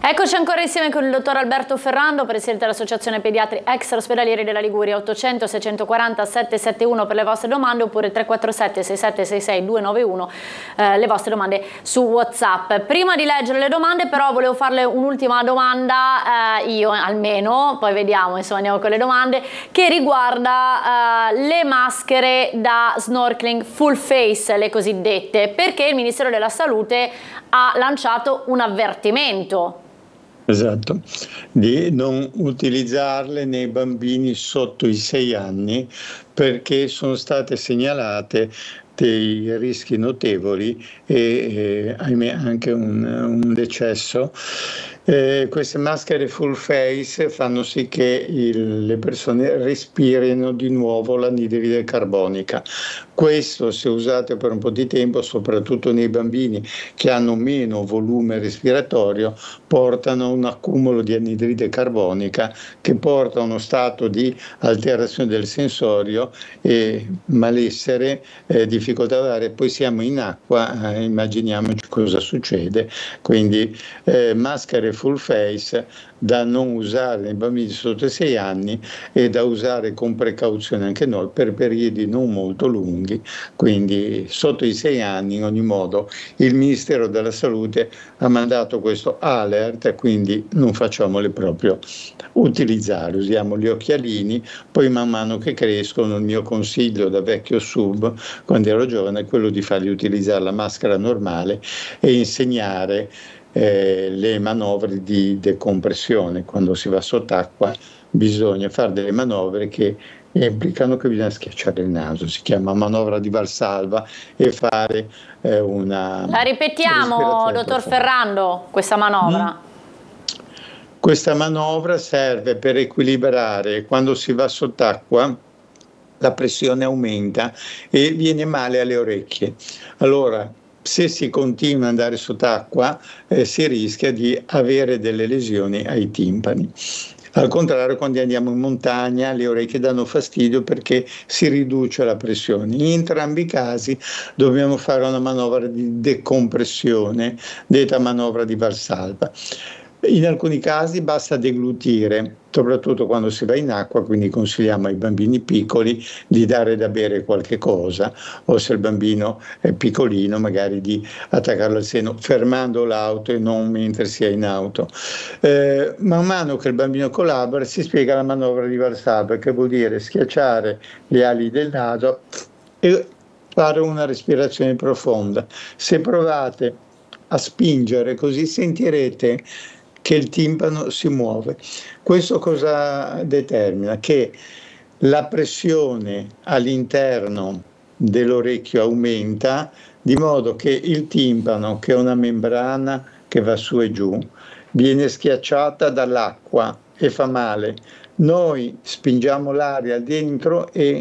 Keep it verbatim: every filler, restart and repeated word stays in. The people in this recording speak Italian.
Eccoci ancora insieme con il dottor Alberto Ferrando, presidente dell'Associazione Pediatri Extraospedalieri della Liguria. Ottocento seicentoquaranta settecentosettantuno per le vostre domande, oppure tre quattro sette sei sette sei sei due nove uno eh, le vostre domande su WhatsApp. Prima di leggere le domande però volevo farle un'ultima domanda, eh, io almeno, poi vediamo, insomma andiamo con le domande, che riguarda eh, le maschere da snorkeling full face, le cosiddette, perché il Ministero della Salute ha lanciato un avvertimento. Esatto, di non utilizzarle nei bambini sotto i sei anni perché sono state segnalate dei rischi notevoli e eh, ahimè anche un, un decesso. Eh, queste maschere full face fanno sì che il, le persone respirino di nuovo l'anidride carbonica. Questo, se usate per un po' di tempo, soprattutto nei bambini che hanno meno volume respiratorio, portano a un accumulo di anidride carbonica che porta a uno stato di alterazione del sensorio e malessere, eh, difficoltà da dare. Poi siamo in acqua, eh, immaginiamoci cosa succede. Quindi eh, maschere full face da non usare nei bambini sotto i sei anni e da usare con precauzione anche noi per periodi non molto lunghi, quindi sotto i sei anni. In ogni modo il Ministero della Salute ha mandato questo alert, quindi non facciamole proprio utilizzare, usiamo gli occhialini. Poi man mano che crescono, il mio consiglio da vecchio sub quando ero giovane è quello di fargli utilizzare la maschera normale e insegnare Eh, le manovre di decompressione. Quando si va sott'acqua bisogna fare delle manovre che implicano che bisogna schiacciare il naso, si chiama manovra di Valsalva, e fare eh, una la ripetiamo, dottor Ferrando, questa manovra. Mm? Questa manovra serve per equilibrare. Quando si va sott'acqua la pressione aumenta e viene male alle orecchie. Allora, se si continua ad andare sott'acqua eh, si rischia di avere delle lesioni ai timpani. Al contrario, quando andiamo in montagna le orecchie danno fastidio perché si riduce la pressione. In entrambi i casi dobbiamo fare una manovra di decompressione, detta manovra di Valsalva. In alcuni casi basta deglutire, soprattutto quando si va in acqua, quindi consigliamo ai bambini piccoli di dare da bere qualche cosa, o se il bambino è piccolino magari di attaccarlo al seno fermando l'auto e non mentre si è in auto. Eh, man mano che il bambino collabora si spiega la manovra di Valsalva, che vuol dire schiacciare le ali del naso e fare una respirazione profonda. Se provate a spingere così sentirete che il timpano si muove. Questo cosa determina? Che la pressione all'interno dell'orecchio aumenta, di modo che il timpano, che è una membrana che va su e giù, viene schiacciata dall'acqua e fa male. Noi spingiamo l'aria dentro e